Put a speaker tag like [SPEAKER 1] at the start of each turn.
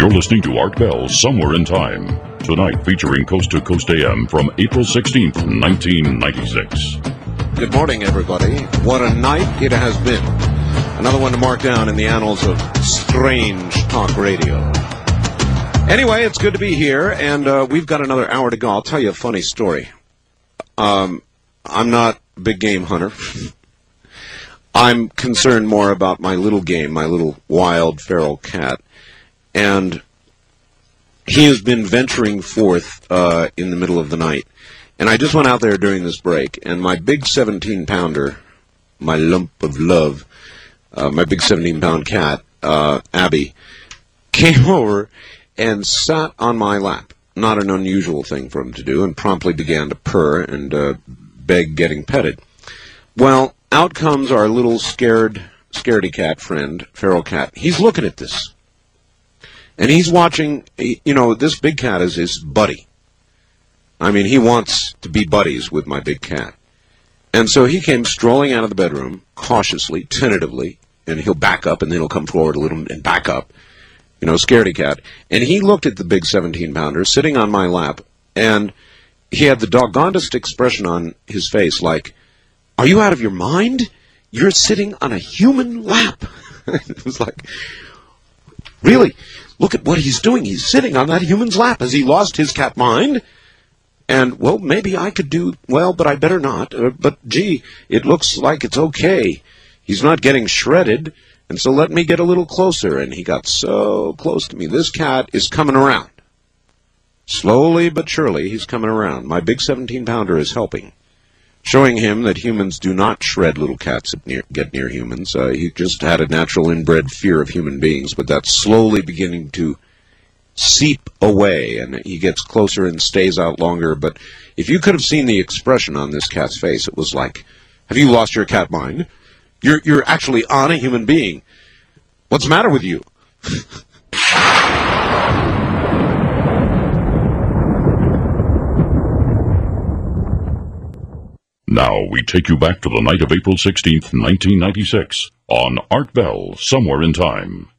[SPEAKER 1] You're listening to Art Bell, Somewhere in Time. Tonight featuring Coast to Coast AM from April 16th, 1996.
[SPEAKER 2] Good morning, everybody. What a night it has been. Another one to mark down in the annals of strange talk radio. Anyway, it's good to be here, and we've got another hour to go. I'll tell you a funny story. I'm not a big game hunter. I'm concerned more about my little game, my little wild feral cat. And he has been venturing forth in the middle of the night. And I just went out there during this break, and my big 17-pounder, my lump of love, my big 17-pound cat, Abby, came over and sat on my lap. Not an unusual thing for him to do, and promptly began to purr and beg getting petted. Well, out comes our little scaredy cat friend, feral cat. He's looking at this. And he's watching, this big cat is his buddy. I mean, he wants to be buddies with my big cat. And so he came strolling out of the bedroom, cautiously, tentatively, and he'll back up, and then he'll come forward a little and back up, scaredy cat. And he looked at the big 17-pounder sitting on my lap, and he had the doggonedest expression on his face, like, "Are you out of your mind? You're sitting on a human lap." It was like, really? Look at what he's doing. He's sitting on that human's lap. Has he lost his cat mind? And, well, maybe I could do well, but I better not. But, gee, it looks like it's okay. He's not getting shredded, and so let me get a little closer. And he got so close to me. This cat is coming around. Slowly but surely, he's coming around. My big 17-pounder is helping, showing him that humans do not shred little cats that get near humans. He just had a natural inbred fear of human beings, but that's slowly beginning to seep away, and he gets closer and stays out longer. But if you could have seen the expression on this cat's face, it was like, have you lost your cat mind? You're actually on a human being. What's the matter with you?
[SPEAKER 1] Now we take you back to the night of April 16th, 1996, on Art Bell, Somewhere in Time.